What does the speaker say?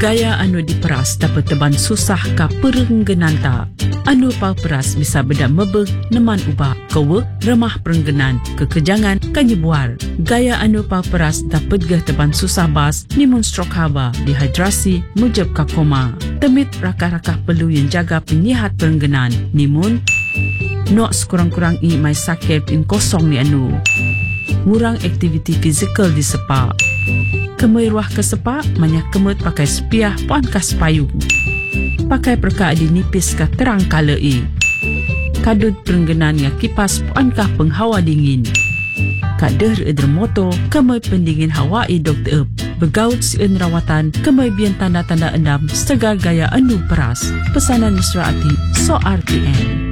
Gaya anu diperas dapat teban susah ka perenggenan tak. Anu pau peras bisa beda mebeg neman ubah kewe remah perenggenan kekejangan kanyebuar. Gaya anu pau peras dapat geh teban susah bas nimun stroke haba, dehidrasi, mujab ka koma. Temit rakah-rakah perlu yang jaga penyihat perenggenan nimun nok sekurang-kurang i mai sakit in kosong ni anu. Ngurang aktiviti fizikal di sepak. Kemai ruah ke sepak, banyak kemut pakai sepiah puan kas payung. Pakai perka adi nipis ka terang kala i. Kadut perenggenan ya kipas puan kah penghawa dingin. Kader edermoto, kemai pendingin hawa i dokter begaut si rawatan, kemai bian tanda-tanda endam segar gaya anu peras. Pesanan Nusra Ati, So RTN.